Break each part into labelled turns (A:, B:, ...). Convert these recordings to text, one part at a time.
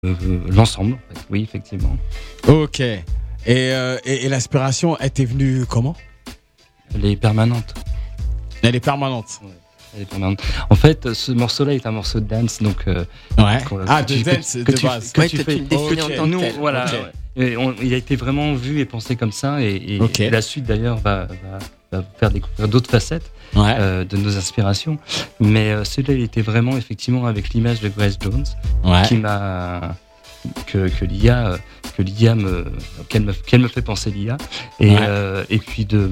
A: l'ensemble, en fait. Oui, effectivement.
B: Ok. Et l'inspiration était venue comment?
A: Elle est permanente.
B: Elle est permanente.
A: Ouais, elle est permanente. En fait, ce morceau-là est un morceau de dance, donc.
B: Ouais. De dance de base.
A: Que
C: Ouais,
A: tu
C: toi,
A: fais.
C: tu le définis en tant que
A: Nous,
C: tel.
A: voilà.
B: Ok.
A: Ouais. Et il a été vraiment vu et pensé comme ça, et
B: Ok.
A: la suite d'ailleurs va vous faire découvrir d'autres facettes
B: Ouais.
A: de nos inspirations. Mais celui-là, il était vraiment effectivement avec l'image de Grace Jones
B: Ouais.
A: qui m'a que l'IA qu'elle me fait penser l'IA et puis de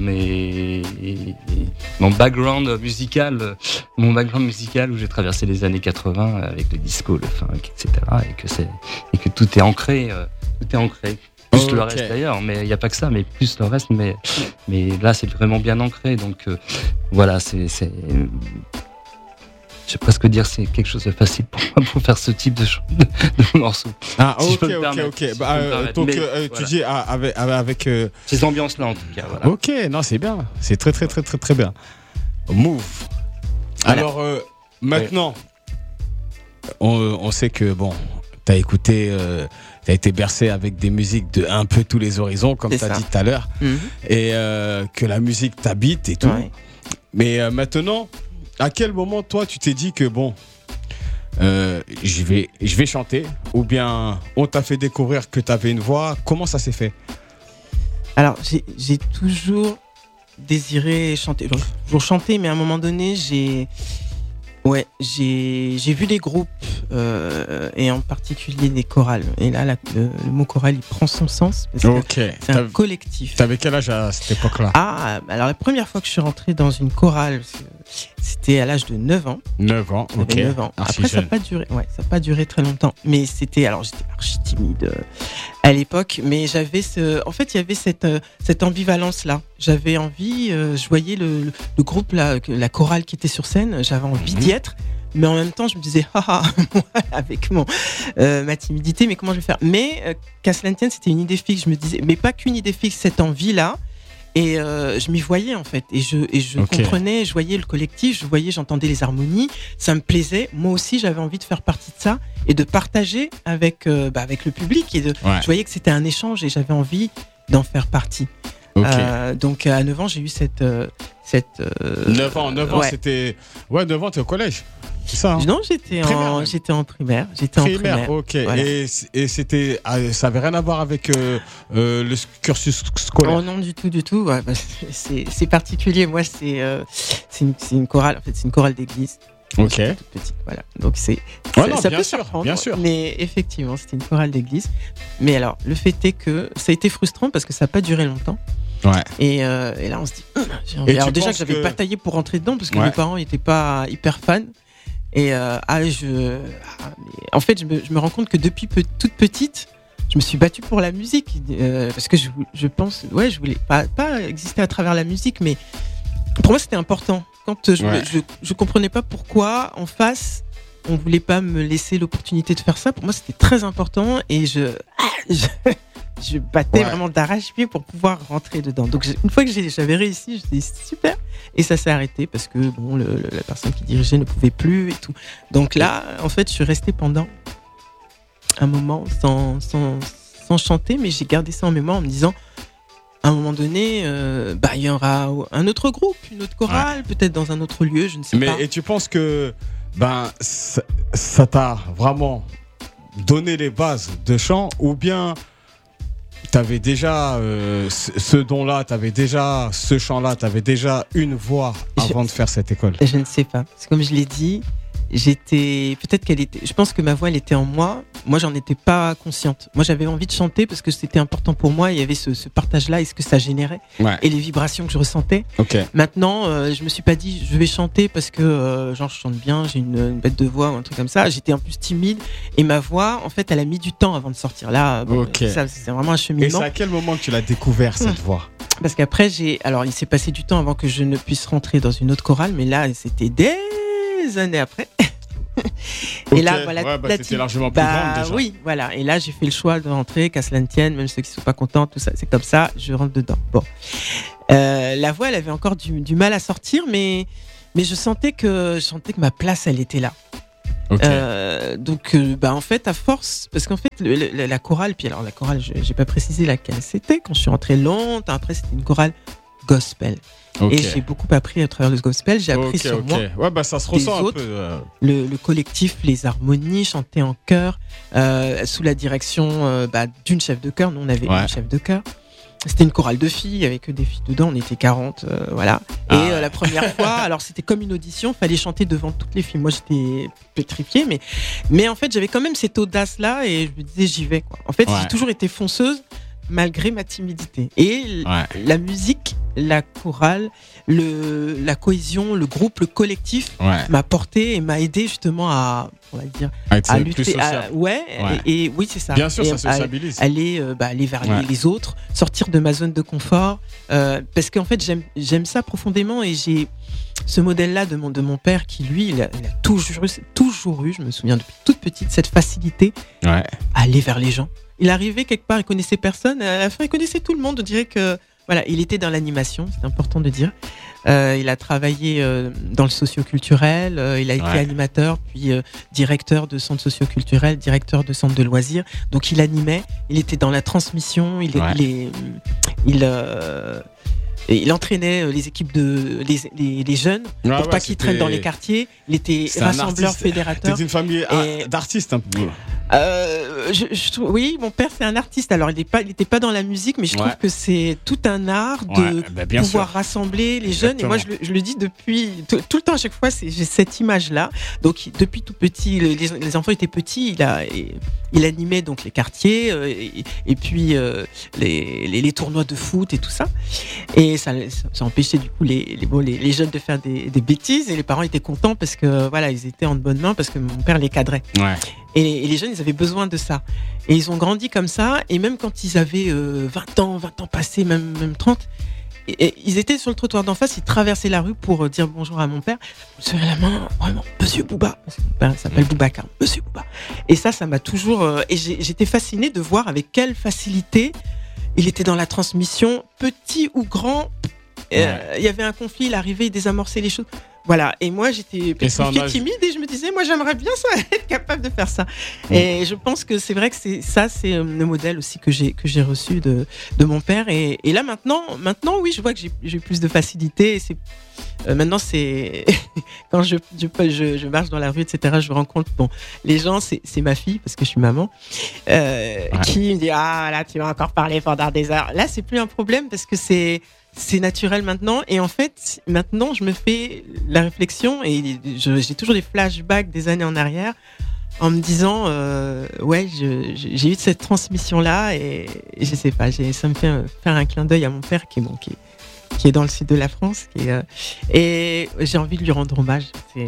A: mon background musical où j'ai traversé les années 80 avec le disco, le funk, etc. et que tout est ancré. Plus le reste d'ailleurs, mais il n'y a pas que ça, mais plus le reste, mais là c'est vraiment bien ancré, donc voilà, c'est je vais presque dire c'est quelque chose de facile pour moi pour faire ce type de morceau.
B: Ah,
A: Si je
B: ok,
A: peux me
B: ok,
A: permettre,
B: ok.
A: si je peux
B: Bah,
A: me permettre.
B: donc,
A: Mais,
B: tu
A: voilà.
B: dis avec.
A: Ces ambiances-là en tout cas, voilà.
B: Ok, non, c'est bien. C'est très, très, très, très, très bien. Move.
A: Voilà.
B: Alors, maintenant, on sait que, bon, t'as écouté, t'as été bercé avec des musiques de un peu tous les horizons, comme
C: C'est
B: t'as
C: ça.
B: dit tout à l'heure, et que la musique t'habite et tout.
C: Ouais.
B: Mais maintenant, à quel moment, toi, tu t'es dit que, bon, je vais chanter, ou bien on t'a fait découvrir que t'avais une voix? Comment ça s'est fait?
C: Alors, j'ai toujours désiré chanter. Donc, toujours chanter, mais à un moment donné, j'ai vu les groupes et en particulier des chorales. Et là, le mot chorale, il prend son sens parce que
B: Ok.
C: c'est un collectif.
B: T'avais quel âge à cette époque-là?
C: Ah, alors la première fois que je suis rentré dans une chorale, c'était à l'âge de 9 ans.
B: 9 ans, ok.
C: J'avais 9 ans.
B: Archi
C: Après, ça n'a
B: jeune.
C: pas duré. Ouais, ça n'a pas duré très longtemps. Mais j'étais archi timide à l'époque. Mais j'avais en fait, il y avait cette ambivalence-là. J'avais envie, je voyais le groupe, la chorale qui était sur scène, j'avais envie d'y être. Mais en même temps, je me disais, moi, avec ma timidité, mais comment je vais faire? Mais qu'à cela ne tienne, c'était une idée fixe. Je me disais, mais pas qu'une idée fixe, cette envie-là. Et je m'y voyais en fait, et je
B: Ok.
C: comprenais, je voyais le collectif, j'entendais les harmonies, ça me plaisait. Moi aussi, j'avais envie de faire partie de ça et de partager avec le public. Et
B: Ouais.
C: je voyais que c'était un échange et j'avais envie d'en faire partie.
B: Ok.
C: Donc à 9 ans, j'ai eu cette
B: 9 ans,
C: ouais.
B: c'était. Ouais, 9 ans, t'es au collège. C'est ça, hein?
C: Non, j'étais
B: Primaire,
C: en
B: même.
C: primaire.
B: Primaire, ok.
C: Voilà.
B: Et c'était. Ça avait rien à voir avec le cursus scolaire.
C: Oh non, du tout. Ouais, bah, c'est particulier. Moi, c'est une chorale. En fait, c'est une chorale d'église.
B: Ok.
C: C'est toute petite, voilà. Donc
B: Ouais, non,
C: ça
B: bien
C: peut
B: sûr,
C: surprendre,
B: bien sûr.
C: mais effectivement, c'était une chorale d'église. Mais alors, le fait est que ça a été frustrant parce que ça n'a pas duré longtemps.
B: Ouais.
C: Et là, on se dit, j'ai envie.
B: Et tu
C: Alors déjà
B: penses
C: que j'avais
B: que-
C: bataillé pour rentrer dedans parce que
B: Ouais.
C: mes parents n'étaient pas hyper fans. Et mais en fait, je me rends compte que depuis toute petite, je me suis battue pour la musique parce que je pense, je voulais pas exister à travers la musique, mais pour moi, c'était important. Quand je comprenais pas pourquoi en face, on voulait pas me laisser l'opportunité de faire ça. Pour moi, c'était très important et je battais vraiment d'arrache-pied pour pouvoir rentrer dedans. Donc, une fois que j'avais réussi, j'étais dit, super. Et ça s'est arrêté parce que bon, la personne qui dirigeait ne pouvait plus et tout. Donc là, en fait, je suis restée pendant un moment sans chanter, mais j'ai gardé ça en mémoire en me disant, à un moment donné, il y aura un autre groupe, une autre chorale, peut-être dans un autre lieu, je ne sais pas.
B: Et tu penses que ça t'a vraiment donné les bases de chant, ou bien t'avais déjà ce don-là, t'avais déjà ce chant-là, t'avais déjà une voix avant de faire cette école?
C: Je ne sais pas. Parce que comme je l'ai dit, je pense que ma voix, elle était en moi. Moi, j'en étais pas consciente. Moi, j'avais envie de chanter parce que c'était important pour moi. Il y avait ce partage-là et ce que ça générait.
B: Ouais.
C: Et les vibrations que je ressentais.
B: Ok.
C: Maintenant, je me suis pas dit, je vais chanter parce que, je chante bien, j'ai une bête de voix ou un truc comme ça. J'étais un peu timide. Et ma voix, en fait, elle a mis du temps avant de sortir. Là, ça, c'est vraiment un
B: Et
C: cheminement.
B: c'est à quel moment que tu l'as découvert, cette voix?
C: Parce qu'après, il s'est passé du temps avant que je ne puisse rentrer dans une autre chorale. Mais là, c'était des années après. Et là, voilà,
B: c'était largement plus grande déjà.
C: Oui, voilà. Et là, j'ai fait le choix de rentrer, qu'à cela ne tienne, même ceux qui sont pas contents, tout ça, c'est comme ça, je rentre dedans. Bon, la voix, elle avait encore du mal à sortir, mais je sentais que ma place, elle était là.
B: Okay.
C: Donc, en fait, à force, parce qu'en fait, la chorale, puis alors la chorale, j'ai pas précisé laquelle c'était. Quand je suis rentrée longtemps après, c'était une chorale gospel.
B: Okay.
C: Et j'ai beaucoup appris à travers le gospel. J'ai appris sur moi.
B: Ouais, ça se ressent
C: autres,
B: un peu.
C: Le collectif, les harmonies, chanter en chœur, sous la direction d'une chef de chœur. Nous, on avait une chef de chœur. C'était une chorale de filles, il y avait que des filles dedans, on était 40, voilà. Et la première fois, alors c'était comme une audition, fallait chanter devant toutes les filles. Moi j'étais pétrifiée, mais en fait j'avais quand même cette audace-là et je me disais j'y vais, quoi. En fait j'ai toujours été fonceuse malgré ma timidité. Et la musique, la chorale, la cohésion, le groupe, le collectif m'a porté et m'a aidé justement à, on va dire, à lutter. Et oui, c'est ça.
B: Bien sûr, ça sociabilise.
C: Aller vers les autres, sortir de ma zone de confort. Parce qu'en fait, j'aime ça profondément et j'ai ce modèle-là de mon père qui, lui, il a toujours eu, je me souviens depuis toute petite, cette facilité à aller vers les gens. Il arrivait quelque part, il connaissait personne. À la fin, il connaissait tout le monde. On dirait que, voilà, il était dans l'animation, c'est important de dire. Il a travaillé dans le socio-culturel. Il a été animateur, puis directeur de centre socio-culturel, directeur de centre de loisirs. Donc, il animait. Il était dans la transmission. Il entraînait les équipes les jeunes pour pas qu'ils traînent dans les quartiers. Il était rassembleur, fédérateur.
B: C'était une famille d'artistes un peu.
C: Oui, mon père c'est un artiste. Alors il n'était pas dans la musique, mais je trouve que c'est tout un art de pouvoir rassembler les jeunes. Et moi je le dis depuis tout le temps, à chaque fois, j'ai cette image-là. Donc depuis tout petit, les enfants étaient petits, il animait donc les quartiers et puis les tournois de foot et tout ça. Et ça empêchait du coup les jeunes de faire des bêtises, et les parents étaient contents parce que voilà, ils étaient en de bonnes mains parce que mon père les cadrait. Et les jeunes, ils avaient besoin de ça. Et ils ont grandi comme ça. Et même quand ils avaient 20 ans passés, même 30, et ils étaient sur le trottoir d'en face, ils traversaient la rue pour dire bonjour à mon père. Je me souviens la main, vraiment, Monsieur Bouba. Parce que mon père s'appelle Boubacar. Monsieur Bouba. Et ça m'a toujours... et j'étais fascinée de voir avec quelle facilité il était dans la transmission, petit ou grand. Il y avait un conflit, il arrivait, il désamorçait les choses. Voilà, et moi j'étais timide et je me disais, moi j'aimerais bien ça, être capable de faire ça. Et je pense que c'est vrai que c'est le modèle aussi que j'ai reçu de mon père. Et là maintenant oui, je vois que j'ai plus de facilité. Et maintenant c'est quand je marche dans la rue, etc., je rencontre les gens, c'est ma fille parce que je suis maman, qui me dit là tu vas encore parler pendant des heures. Là c'est plus un problème parce que c'est naturel maintenant. Et en fait, maintenant, je me fais la réflexion et j'ai toujours des flashbacks des années en arrière en me disant, j'ai eu cette transmission-là et je sais pas, ça me fait faire un clin d'œil à mon père qui est dans le sud de la France et j'ai envie de lui rendre hommage.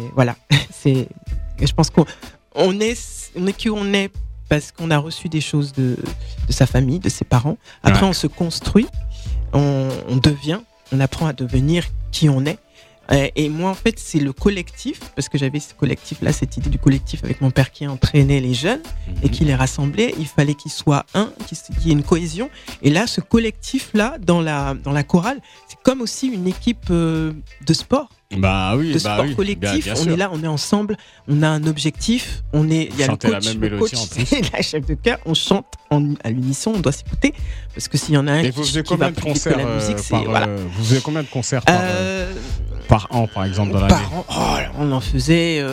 C: Je pense qu'on est qui on est parce qu'on a reçu des choses de sa famille, de ses parents. Après, on se construit. On devient, on apprend à devenir qui on est. Et moi, en fait, c'est le collectif, parce que j'avais ce collectif-là, cette idée du collectif avec mon père qui entraînait les jeunes et qui les rassemblait. Il fallait qu'ils soient qu'il y ait une cohésion. Et là, ce collectif-là, dans la chorale, c'est comme aussi une équipe de sport. De sport collectif, on est là, on est ensemble, on a un objectif, il y a le coach, la chef de chœur, on chante à l'unisson, on doit s'écouter parce que s'il y en a un
B: qui va plus vite que la musique, vous faisiez combien de concerts par an, par exemple, dans l'année?
C: On en faisait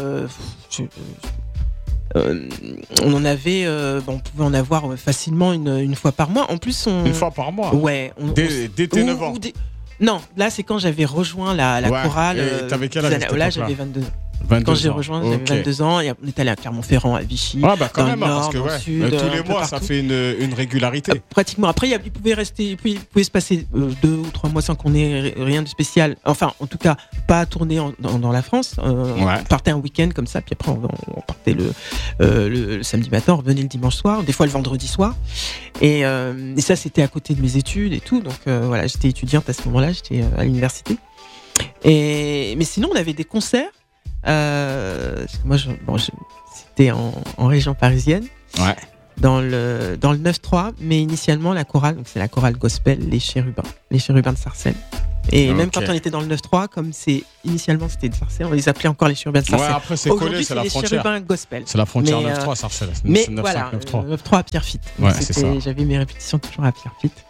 C: on en avait on pouvait en avoir facilement une fois par mois. En plus
B: une fois par mois. Dès tes 9 ans.
C: Non, là c'est quand j'avais rejoint la chorale.
B: T'avais quel âge?
C: Là j'avais 22 ans. Quand j'ai rejoint, j'avais 22 ans et on est allé à Clermont-Ferrand, à Vichy,
B: quand
C: dans
B: même,
C: le Nord,
B: parce que
C: dans le Sud,
B: tous les mois, ça fait une régularité.
C: Pratiquement. Après, il pouvait se passer 2 ou 3 mois sans qu'on ait rien de spécial. Enfin, en tout cas, pas à tourner dans la France. On partait un week-end comme ça, puis après on partait le samedi matin, on revenait le dimanche soir, des fois le vendredi soir. Et ça, c'était à côté de mes études et tout. Donc voilà, j'étais étudiante à ce moment-là, j'étais à l'université. Mais sinon, on avait des concerts. Moi, c'était en région parisienne, dans le 9-3, mais initialement la chorale, donc c'est la chorale gospel, les Chérubins de Sarcelles. Et même quand on était dans le 9-3, comme initialement c'était des Sarcelles, on les appelait encore les chérubins de Sarcelles.
B: Ouais, après c'est collé, c'est la frontière.
C: Les chérubins gospel.
B: C'est la frontière 9-3 Sarcelles.
C: Mais voilà, 9-3 à Pierrefitte.
B: Ouais, c'est ça.
C: J'avais mes répétitions toujours à Pierrefitte.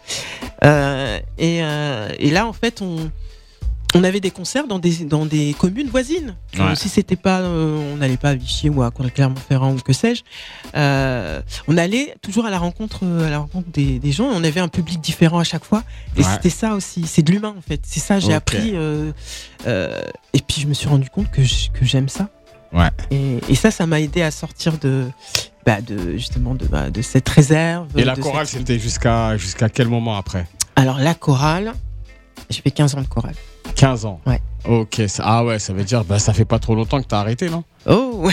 C: Et là, en fait, on avait des concerts dans des communes voisines.
B: Ouais.
C: Si c'était pas, on n'allait pas à Vichy ou à Clermont-Ferrand ou que sais-je, on allait toujours à la rencontre des gens. On avait un public différent à chaque fois. Et c'était ça aussi. C'est de l'humain en fait. C'est ça j'ai appris. Et puis je me suis rendu compte que j'aime ça.
B: Ouais.
C: Et ça m'a aidé à sortir de cette réserve.
B: Et la chorale, c'était jusqu'à quel moment après?
C: Alors la chorale, j'ai fait 15 ans de chorale.
B: 15 ans.
C: Ouais.
B: Ok. Ça veut dire, ça fait pas trop longtemps que t'as arrêté, non?
C: Oh.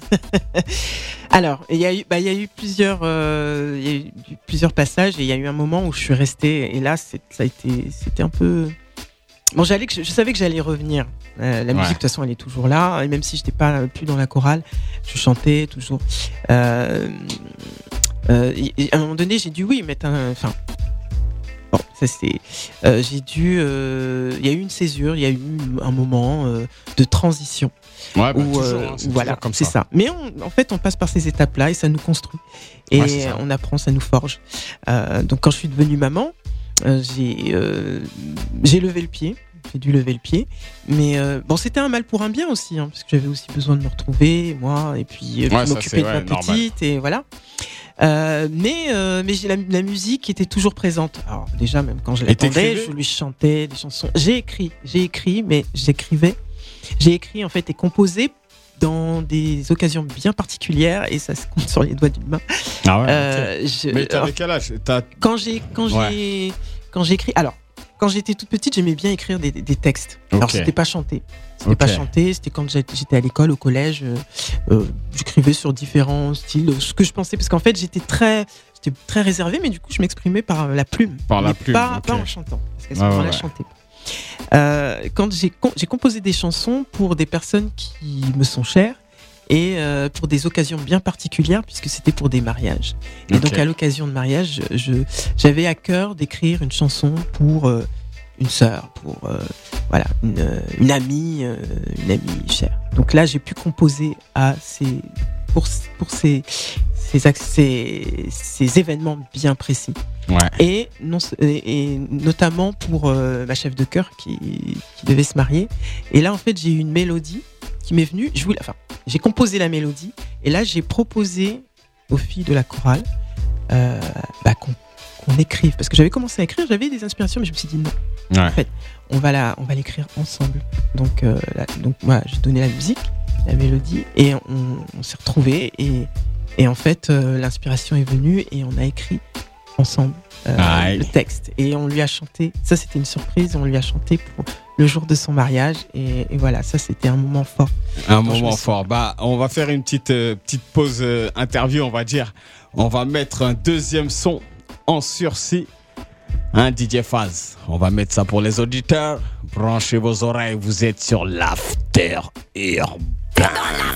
C: Alors, il y a eu plusieurs passages et il y a eu un moment où je suis restée et là, c'était un peu. Bon, je savais que j'allais revenir. La musique, de toute façon, elle est toujours là. Et même si je n'étais pas plus dans la chorale, je chantais toujours. À un moment donné, j'ai dû mettre un. Enfin. Bon, ça c'est. J'ai dû. Il y a eu une césure, il y a eu un moment de transition.
B: Ouais, toujours, c'est
C: voilà,
B: toujours comme
C: c'est ça. Mais en fait, on passe par ces étapes-là et ça nous construit. Et on apprend, ça nous forge. Donc, quand je suis devenue maman, j'ai levé le pied. J'ai dû lever le pied. Mais c'était un mal pour un bien aussi, parce que j'avais aussi besoin de me retrouver, moi, et puis m'occuper de ma petite, et voilà. Mais la musique était toujours présente. Alors déjà, même quand je l'attendais, je lui chantais des chansons. J'ai écrit, mais j'écrivais. J'ai écrit en fait et composé dans des occasions bien particulières et ça se compte sur les doigts d'une main.
B: Ah ouais. Mais t'avais quel âge?
C: Quand j'ai écrit. Alors, quand j'étais toute petite, j'aimais bien écrire des textes. Okay. Alors c'était pas chanté. C'était quand j'étais à l'école, au collège. J'écrivais sur différents styles, ce que je pensais, parce qu'en fait j'étais très réservé, mais du coup je m'exprimais par la plume. Pas en chantant, parce qu'à ce moment-là je chantais. Quand j'ai composé des chansons pour des personnes qui me sont chères et pour des occasions bien particulières, puisque c'était pour des mariages. Et donc à l'occasion de mariage, j'avais à cœur d'écrire une chanson pour une sœur, pour une amie chère. Donc là, j'ai pu composer pour ces événements bien précis. Ouais. Et notamment pour ma chef de chœur qui devait se marier. Et là, en fait, j'ai eu une mélodie qui m'est venue. J'ai composé la mélodie. Et là, j'ai proposé aux filles de la chorale qu'on écrive. Parce que j'avais commencé à écrire, j'avais des inspirations, mais je me suis dit non. Ouais. En fait, on va l'écrire ensemble. Donc moi, j'ai donné la musique, la mélodie, et on s'est retrouvés. Et en fait, l'inspiration est venue et on a écrit ensemble le texte. Et on lui a chanté. Ça, c'était une surprise. On lui a chanté pour le jour de son mariage. Et voilà, ça, c'était un moment fort.
B: Un moment fort. On va faire une petite pause interview, on va dire. On va mettre un deuxième son en sursis. DJ Faz. On va mettre ça pour les auditeurs. Branchez vos oreilles. Vous êtes sur l'After Urbain.